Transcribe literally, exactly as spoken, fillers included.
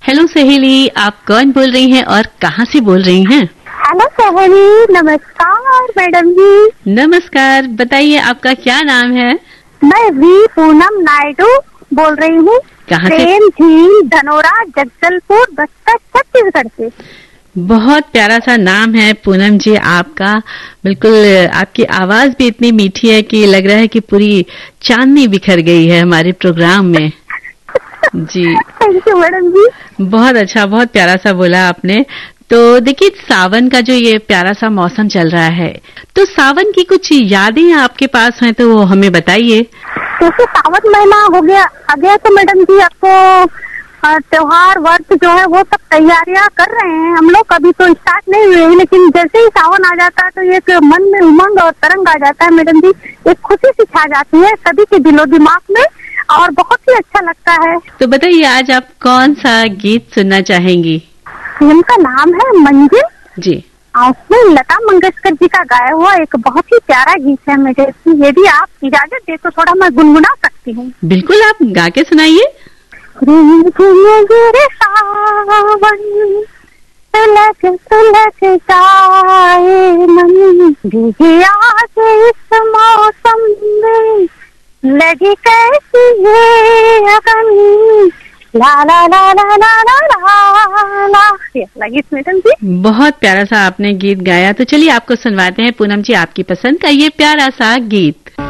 Hello सहेली, आप कौन बोल रही हैं और कहाँ से बोल रही हैं? हेलो सहेली, नमस्कार मैडम जी। नमस्कार, बताइए आपका क्या नाम है? मैं वी पूनम नायडू बोल रही हूँ। कहाँ से? प्रेम झील, धनोरा, जगदलपुर, बस्तर, छत्तीसगढ़ से। बहुत प्यारा सा नाम है पूनम जी आपका। बिल्कुल, आपकी आवाज भी इतनी मीठी है कि लग रहा है कि पूरी चांदनी बिखर गई है हमारे प्रोग्राम में। जी थैंक यू मैडम जी। बहुत अच्छा, बहुत प्यारा सा बोला आपने। तो देखिए, सावन का जो ये प्यारा सा मौसम चल रहा है, तो सावन की कुछ यादें आपके पास हैं तो वो हमें बताइए। जैसे सावन महीना हो गया आ गया तो मैडम जी आपको त्योहार वर्ष जो है वो सब तैयारियां कर रहे हैं हम लोग। अभी तो स्टार्ट नहीं हुए, लेकिन जैसे ही सावन आ जाता है तो एक मन में उमंग और तरंग आ जाता है मैडम जी। एक खुशी सी छा जाती है सभी के दिलो दिमाग में और बहुत ही अच्छा लगता है। तो बताइए, आज आप कौन सा गीत सुनना चाहेंगी? फिल्म का नाम है मंजिल जी, उसमें लता मंगेशकर जी का गाया हुआ एक बहुत ही प्यारा गीत है मेरे। यदि आप इजाजत दे तो थोड़ा मैं गुनगुना सकती हूँ। बिल्कुल, आप गा के सुनाइए। सावन सुलग सुलग जाए मन, भीगे आज इस मौसम में, लगी कैसी ये अगन, ला ला ला ला ला ला ला ला। लगी मैडम जी। बहुत प्यारा सा आपने गीत गाया। तो चलिए आपको सुनवाते हैं पूनम जी आपकी पसंद का ये प्यारा सा गीत।